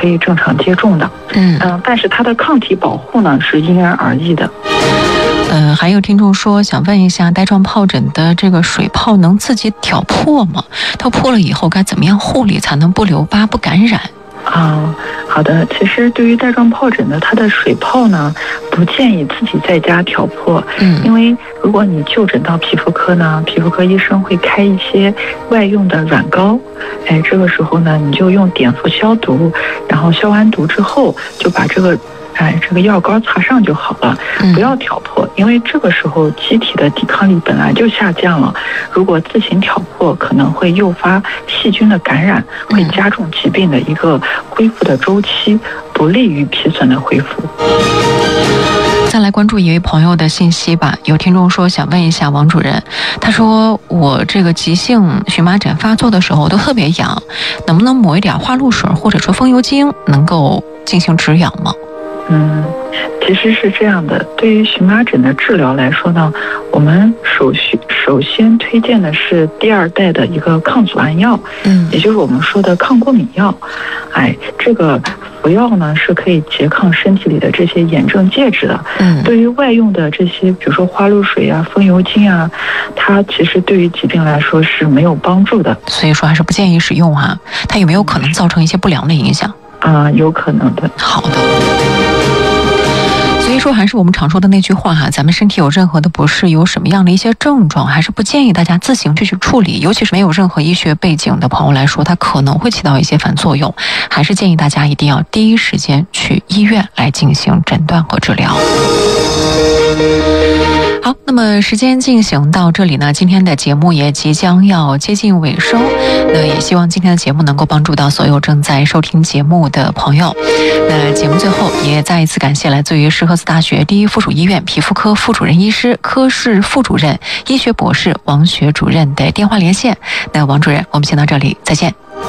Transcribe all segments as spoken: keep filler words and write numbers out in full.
可以正常接种的。 嗯嗯、呃，但是它的抗体保护呢是因人而异的。 呃，还有听众说想问一下，带状疱疹的这个水泡能自己挑破吗？它破了以后该怎么样护理才能不留疤不感染？ 啊，好的。其实对于带状疱疹的，它的水泡呢，不建议自己在家挑破。 嗯， 因为如果你就诊到皮肤科呢，皮肤科医生会开一些外用的软膏。哎，这个时候呢，你就用碘伏消毒，然后消完毒之后，就把这个。哎，这个药膏擦上就好了，不要挑破，因为这个时候机体的抵抗力本来就下降了，如果自行挑破，可能会诱发细菌的感染，会加重疾病的一个恢复的周期，不利于皮损的恢复。 再来关注一位朋友的信息吧，有听众说想问一下王主任，他说我这个急性荨麻疹发作的时候都特别痒，能不能抹一点花露水或者说风油精能够进行止痒吗？ 嗯，其实是这样的，对于荨麻疹的治疗来说呢，我们首需首先推荐的是第二代的一个抗组胺药， 嗯， 也就是我们说的抗过敏药。哎，这个服药呢是可以拮抗身体里的这些炎症介质的。 嗯， 对于外用的这些，比如说花露水啊、风油精啊，它其实对于疾病来说是没有帮助的。 所以说还是不建议使用哈、啊。它有没有可能造成一些不良的影响？ 啊、呃，有可能的。 好的。所以说还是我们常说的那句话哈，咱们身体有任何的不适，有什么样的一些症状，还是不建议大家自行去去处理，尤其是没有任何医学背景的朋友来说，它可能会起到一些反作用，还是建议大家一定要第一时间去医院来进行诊断和治疗。好，那么时间进行到这里呢，今天的节目也即将要接近尾声，那也希望今天的节目能够帮助到所有正在收听节目的朋友。那节目最后也再一次感谢来自于石河子大学第一附属医院皮肤科副主任医师、科室副主任、医学博士王学主任的电话连线。那王主任，我们先到这里，再见。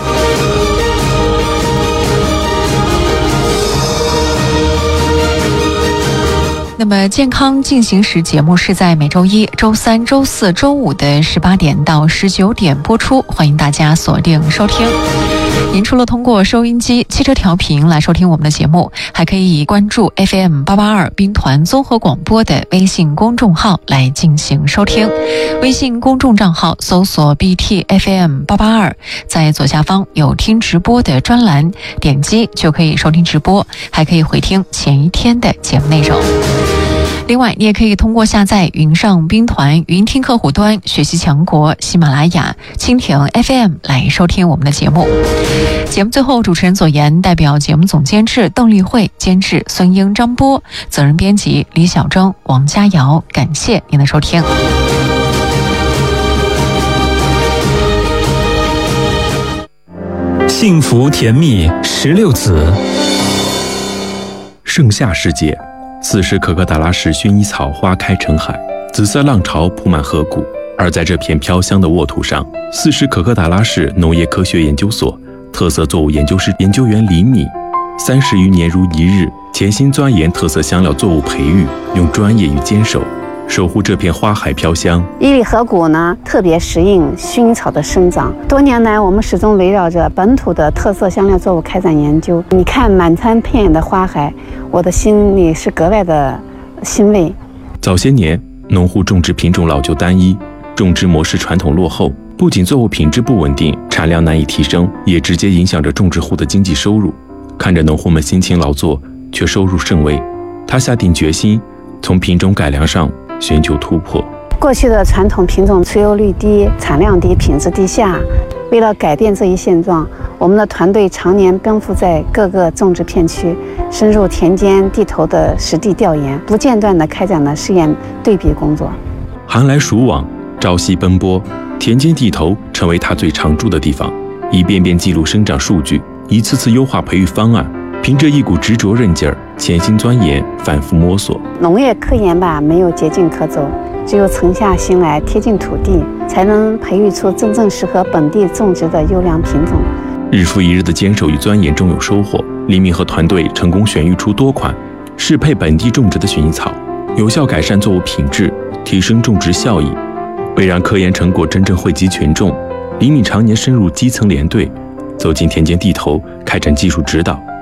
那么健康进行时节目是在每周一、周三、周四周五的十八点到十九点播出，欢迎大家锁定收听。您除了通过收音机、汽车调频来收听我们的节目，还可以关注 F M 八八二兵团综合广播的微信公众号来进行收听。微信公众账号搜索 B T F M 八八二，在左下方有听直播的专栏，点击就可以收听直播，还可以回听前一天的节目内容。另外，你也可以通过下载云上兵团云听客户端、学习强国、喜马拉雅、蜻蜓 F M 来收听我们的节目。节目最后，主持人左言代表节目总监制邓丽慧、监制孙英、张波，责任编辑李小征、王佳瑶，感谢您的收听。 幸福甜蜜十六子。 盛夏时节，此时可可达拉氏薰衣草花开成海，紫色浪潮铺满河谷。而在这片飘香的沃土上，四十可可达拉氏农业科学研究所特色作物研究室研究员李米，三十余年如一日，潜心钻研特色香料作物培育，用专业与坚守守护这片花海飘香。 伊犁河谷呢，特别适应薰衣草的生长。多年来，我们始终围绕着本土的特色香料作物开展研究。你看满山遍野的花海，我的心里是格外的欣慰。 早些年，农户种植品种老旧单一，种植模式传统落后，不仅作物品质不稳定，产量难以提升，也直接影响着种植户的经济收入。看着农户们辛勤劳作，却收入甚微，他下定决心从品种改良上寻求突破。 过去的传统品种出油率低、产量低、品质低下，为了改变这一现状，我们的团队常年奔赴在各个种植片区，深入田间地头的实地调研，不间断地开展了试验对比工作。 寒来暑往，朝夕奔波，田间地头成为他最常驻的地方，一遍遍记录生长数据，一次次优化培育方案，凭着一股执着韧劲儿，潜心钻研，反复摸索。 农业科研吧，没有捷径可走，只有沉下心来，贴近土地，才能培育出真正适合本地种植的优良品种。 日复一日的坚守与钻研中有收获，李敏和团队成功选育出多款适配本地种植的薰衣草，有效改善作物品质，提升种植效益。为让科研成果真正惠及群众，李敏常年深入基层连队，走进田间地头，开展技术指导，